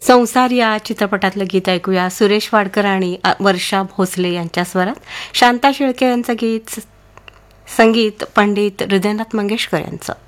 संसार या चित्रपटातलं गीत ऐकूया. सुरेश वाडकर आणि वर्षा भोसले यांच्या स्वरात. शांता शेळके यांचं गीत, संगीत पंडित हृदयनाथ मंगेशकर यांचं.